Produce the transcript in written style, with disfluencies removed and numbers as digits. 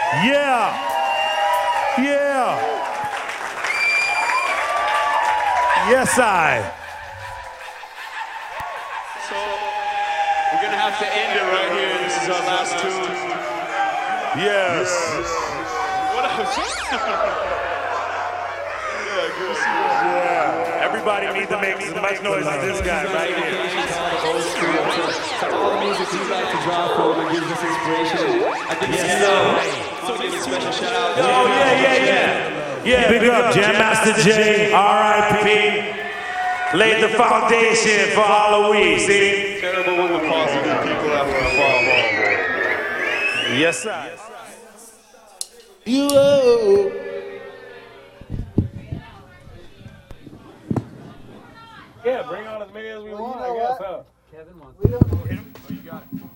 Yeah. Yeah. Yes, I. So we're gonna have to end it right here. This is our last tune. Yes. What up? Yeah. Everybody needs to make as much noise as this guy right here. All the music we like to draw from and gives us inspiration. I think so give a special shout out. Oh, yeah. Big up Jam Master Jay, R.I.P. Laid the foundation for Halloween, see? Terrible when the positive people after a fall. Yes, sir. Yeah, bring on as many as we want, I guess, huh? Kevin wants Oh, you got it.